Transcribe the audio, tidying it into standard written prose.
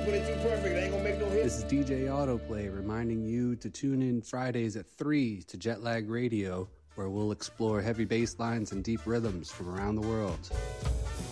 22 perfect. It ain't gonna make no hit. This is DJ Autoplay reminding you to tune in Fridays at 3 to Jetlag Radio, where we'll explore heavy bass lines and deep rhythms from around the world.